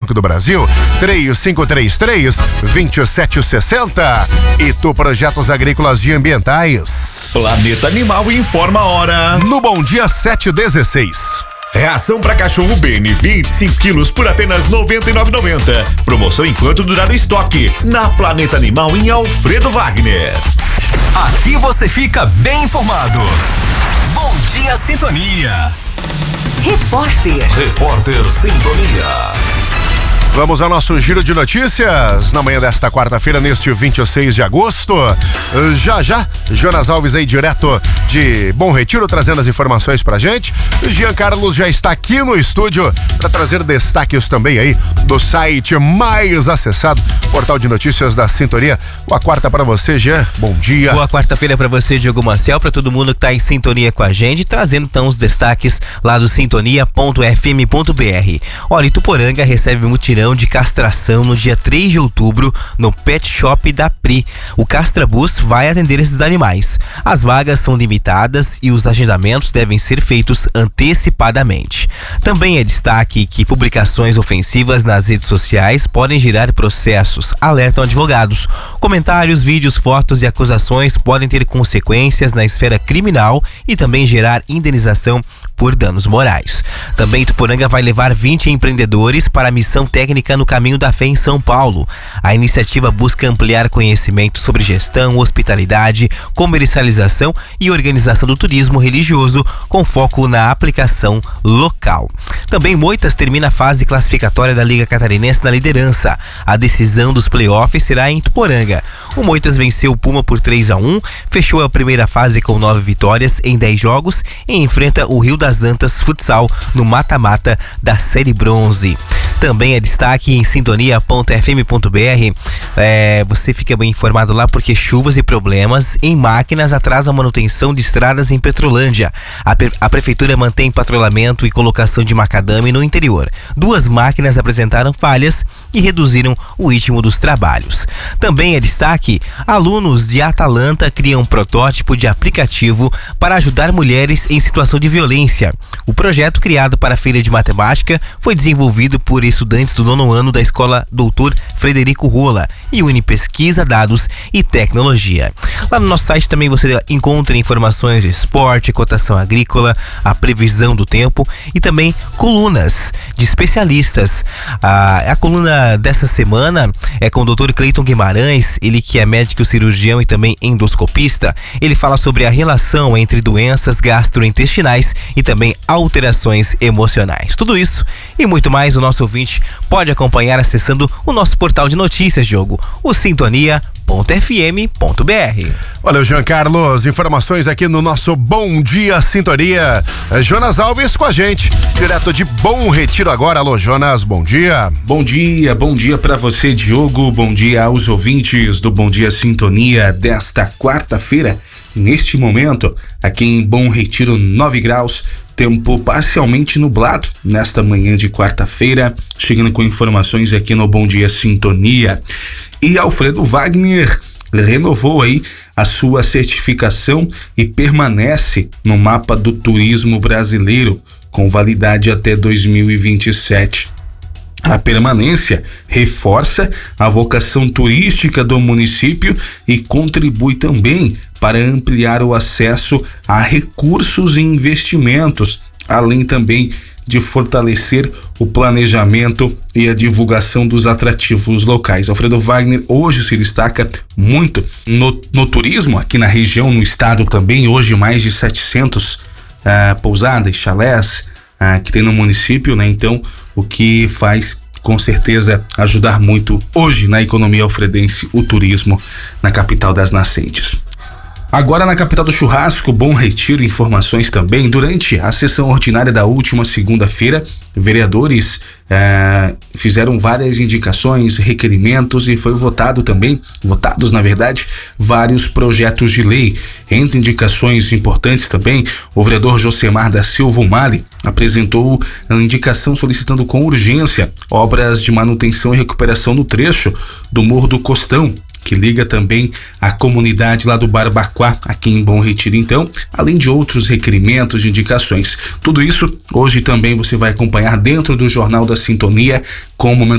Banco do Brasil, 3533-2760. E tu Projetos Agrícolas e Ambientais. Planeta Animal informa a hora. No Bom Dia 7:16. Reação para cachorro Bene, 25 quilos por apenas R$ 99,90. Promoção enquanto durar o estoque. Na Planeta Animal em Alfredo Wagner. Aqui você fica bem informado. Bom Dia Sintonia. Repórter Sintonia. Vamos ao nosso giro de notícias na manhã desta quarta-feira, neste 26 de agosto. Já, Jonas Alves aí direto de Bom Retiro, trazendo as informações pra gente. Jean Carlos já está aqui no estúdio para trazer destaques também aí do site mais acessado, portal de notícias da Sintonia. Boa quarta para você, Jean. Bom dia. Boa quarta-feira para você, Diogo Marcel, para todo mundo que tá em sintonia com a gente, trazendo então os destaques lá do sintonia.fm.br. Olha, Ituporanga recebe mutirão de castração no dia 3 de outubro no Pet Shop da Pri. O Castrabus vai atender esses animais. As vagas são limitadas e os agendamentos devem ser feitos antecipadamente. Também é destaque que publicações ofensivas nas redes sociais podem gerar processos, alertam advogados. Comentários, vídeos, fotos e acusações podem ter consequências na esfera criminal e também gerar indenização por danos morais. Também Ituporanga vai levar 20 empreendedores para a missão técnica no Caminho da Fé em São Paulo. A iniciativa busca ampliar conhecimento sobre gestão, hospitalidade, comercialização e organização do turismo religioso, com foco na aplicação local. Também Moitas termina a fase classificatória da Liga Catarinense na liderança. A decisão dos playoffs será em Ituporanga. O Moitas venceu o Puma por 3-1, fechou a primeira fase com 9 vitórias em 10 jogos e enfrenta o Rio das Antas Futsal no mata-mata da Série Bronze. Também é destaque em sintonia.fm.br. Você fica bem informado lá porque chuvas e problemas em máquinas atrasam a manutenção de estradas em Petrolândia. A prefeitura mantém patrulhamento e colocação de macadame no interior. 2 máquinas apresentaram falhas e reduziram o ritmo dos trabalhos. Também é destaque: alunos de Atalanta criam um protótipo de aplicativo para ajudar mulheres em situação de violência. O projeto, criado para a Feira de Matemática, foi desenvolvido por estudantes do 9º ano da Escola Doutor Frederico Rola e une pesquisa, dados e tecnologia. Lá no nosso site também você encontra informações de esporte, cotação agrícola, a previsão do tempo e também colunas de especialistas. A coluna dessa semana é com o Dr. Cleiton Guimarães, ele que é médico cirurgião e também endoscopista. Ele fala sobre a relação entre doenças gastrointestinais e também alterações emocionais. Tudo isso e muito mais o nosso ouvinte pode acompanhar acessando o nosso portal de notícias, Diogo, o sintonia.fm.br. Valeu, Jean Carlos. Informações aqui no nosso Bom Dia Sintonia. Jonas Alves com a gente, direto de Bom Retiro agora. Alô, Jonas, bom dia. Bom dia para você, Diogo. Bom dia aos ouvintes do Bom Dia Sintonia desta quarta-feira. Neste momento, aqui em Bom Retiro, 9 graus, tempo parcialmente nublado nesta manhã de quarta-feira, chegando com informações aqui no Bom Dia Sintonia. E Alfredo Wagner renovou aí a sua certificação e permanece no mapa do turismo brasileiro, com validade até 2027. A permanência reforça a vocação turística do município e contribui também para ampliar o acesso a recursos e investimentos, além também de fortalecer o planejamento e a divulgação dos atrativos locais. Alfredo Wagner hoje se destaca muito no turismo aqui na região, no estado também. Hoje mais de 700 pousadas, chalés que tem no município, né? Então, o que faz com certeza ajudar muito hoje na economia alfredense, o turismo na capital das nascentes. Agora na capital do churrasco, Bom Retiro, informações também. Durante a sessão ordinária da última segunda-feira, vereadores fizeram várias indicações, requerimentos e foi votados na verdade, vários projetos de lei. Entre indicações importantes também, o vereador Josemar da Silva Umali apresentou a indicação solicitando com urgência obras de manutenção e recuperação no trecho do Morro do Costão, que liga também a comunidade lá do Barbacoa, aqui em Bom Retiro, então, além de outros requerimentos e indicações. Tudo isso hoje também você vai acompanhar dentro do Jornal da Sintonia com o momento